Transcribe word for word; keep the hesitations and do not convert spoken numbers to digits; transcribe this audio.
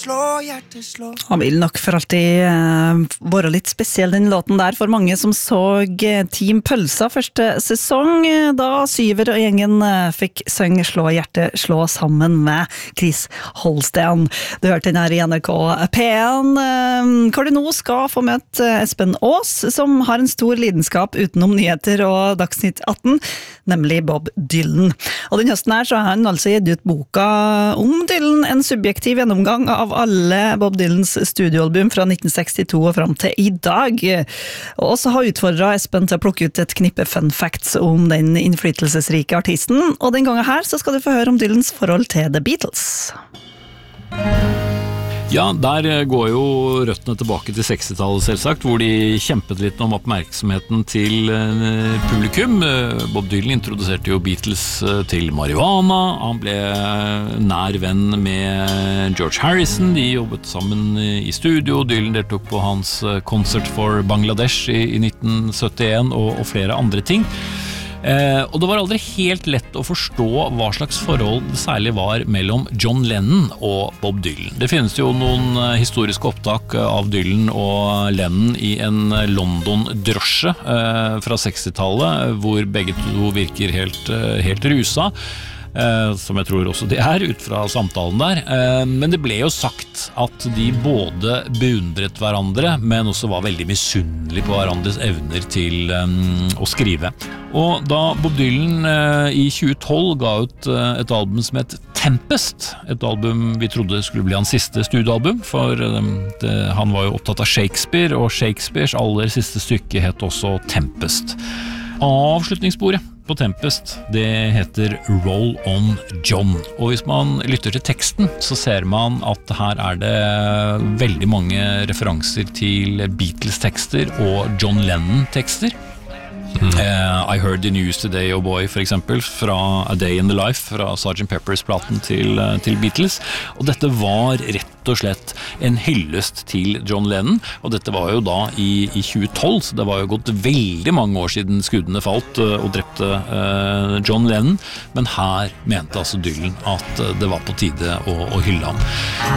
slå, hjertet slå. Han vil nok for alltid uh, være litt spesiell den låten der for mange som så Team Pølsa første sesong, da Syver og gjengen uh, fikk søng Slå hjertet slå sammen med Chris Holsten. Du hørte den her i N R K P en, uh, hvor du nå skal få møte Espen Aas, som har en stor lidenskap utenom nyheter og Dagsnytt atten, nemlig Bob Dylan. Og den høsten her så har han altså gitt ut boka om Dylan, en subjektiv gjennomgang av alle Bob Dylans studioalbum fra nitten sekstito og fram til i dag. Og så har utfordret Espen til å plukke ut et knippe fun facts om den innflytelsesrike artisten, og den gangen her så skal du få høre om Dylans forhold til The Beatles. Ja, der går jo røttene tilbake til sekstitallet selvsagt, hvor de kjempet litt om oppmerksomheten til publikum. Bob Dylan introduserte jo Beatles til marihuana, han ble nær venn med George Harrison, de jobbet sammen i studio, Dylan deltok på hans Concert for Bangladesh i nitten syttien og, og flere andre ting. Eh, og det var aldri helt lett å forstå hva slags forhold det særlig var mellom John Lennon og Bob Dylan. Det finnes jo noen historiske opptak av Dylan og Lennon i en London-drosje eh, fra sekstitallet, hvor begge to virker helt, helt rusa. Eh, som jeg tror også det er, ut fra samtalen der. Eh, men det ble jo sagt at de både beundret hverandre, men også var veldig misunnelige på hverandres evner til um, å skrive. Og da Bob Dylan eh, i tjue tolv ga ut eh, et album som het Tempest, et album vi trodde skulle bli hans siste studioalbum, for eh, det, han var jo opptatt av Shakespeare, og Shakespeares aller siste stykke het også Tempest. Avslutningssporet på Tempest, det heter Roll on John, og hvis man lytter til teksten, så ser man at her er det veldig mange referanser til Beatles-tekster og John Lennon-tekster. Mm. Uh, I Heard the News Today, oh boy, for eksempel, fra A Day in the Life, fra sergeant Peppers-platen til, uh, til Beatles, og dette var rett og slett en hyllest til John Lennon, og dette var jo da i, i tjue tolv, så det var jo gått veldig mange år siden skuddene falt uh, og drepte uh, John Lennon, men her mente altså Dylan at uh, det var på tide å, å hylle ham.